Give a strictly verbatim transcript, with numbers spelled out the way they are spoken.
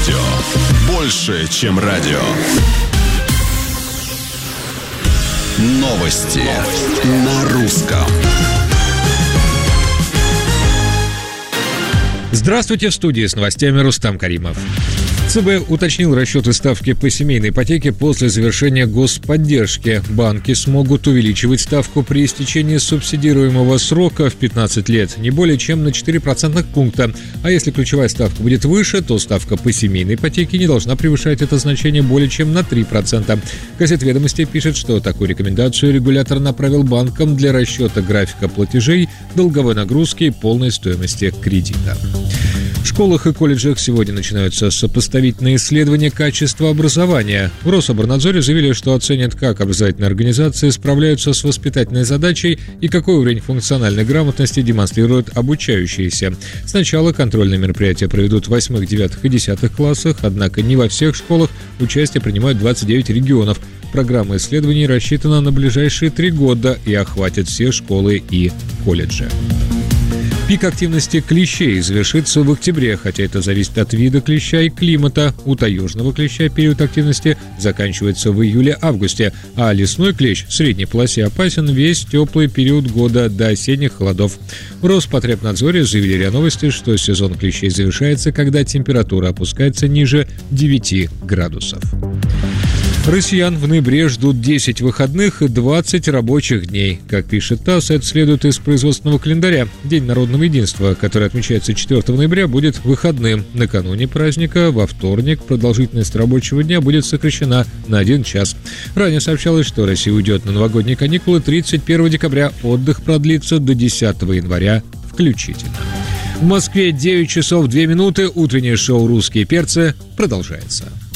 Больше, чем радио. Новости, Новости. На русском. Здравствуйте, в студии с новостями Рустам Каримов. ЦБ уточнил расчеты ставки по семейной ипотеке после завершения господдержки. Банки смогут увеличивать ставку при истечении субсидируемого срока в пятнадцать лет не более чем на четыре процентных пункта. А если ключевая ставка будет выше, то ставка по семейной ипотеке не должна превышать это значение более чем на три процента. Газета «Ведомости» пишет, что такую рекомендацию регулятор направил банкам для расчета графика платежей, долговой нагрузки и полной стоимости кредита. В школах и колледжах сегодня начинаются сопоставительные исследования качества образования. В Рособорнадзоре заявили, что оценят, как образовательные организации справляются с воспитательной задачей и какой уровень функциональной грамотности демонстрируют обучающиеся. Сначала контрольные мероприятия проведут в восьмых, девятых и десятых классах, однако не во всех школах участие принимают двадцать девять регионов. Программа исследований рассчитана на ближайшие три года и охватит все школы и колледжи. Пик активности клещей завершится в октябре, хотя это зависит от вида клеща и климата. У таежного клеща период активности заканчивается в июле-августе, а лесной клещ в средней полосе опасен весь теплый период года до осенних холодов. В Роспотребнадзоре заявили РИА Новости, что сезон клещей завершается, когда температура опускается ниже девяти градусов. Россиян в ноябре ждут десять выходных и двадцать рабочих дней. Как пишет ТАСС, это следует из производственного календаря. День народного единства, который отмечается четвёртого ноября, будет выходным. Накануне праздника, во вторник, продолжительность рабочего дня будет сокращена на один час. Ранее сообщалось, что Россия уйдет на новогодние каникулы тридцать первого декабря. Отдых продлится до десятого января включительно. В Москве девять часов две минуты. Утреннее шоу «Русские перцы» продолжается.